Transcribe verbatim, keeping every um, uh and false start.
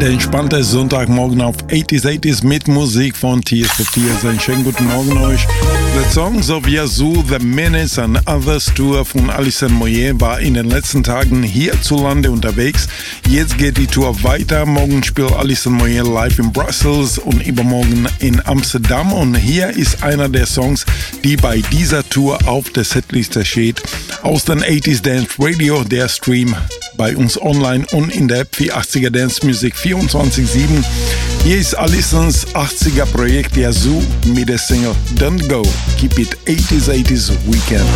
Der entspannte Sonntagmorgen auf achtziger achtziger mit Musik von Tears for Fears. Einen schönen guten Morgen euch. The Songs of Yazoo, The Minutes and Others Tour von Alison Moyet war in den letzten Tagen hierzulande unterwegs. Jetzt geht die Tour weiter. Morgen spielt Alison Moyet live in Brussels und übermorgen in Amsterdam. Und hier ist einer der Songs, die bei dieser Tour auf der Setliste steht. Aus den achtziger Dance Radio, der Stream bei uns online und in der App für achtziger Dance Music vierundzwanzig sieben. Hier ist Alisons achtziger Projekt Yazoo mit der Single Don't Go. Keep it achtziger achtziger Weekend.